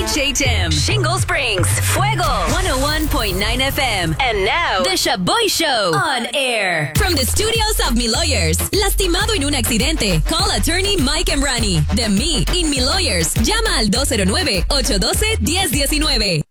DJ Tim, Shingle Springs, Fuego, 101.9 FM. And now, The Shaboy Show on air. From the studios of Mi Lawyers. Lastimado en un accidente. Call attorney Mike Emrani. De Me in Mi Lawyers. Llama al 209-812-1019.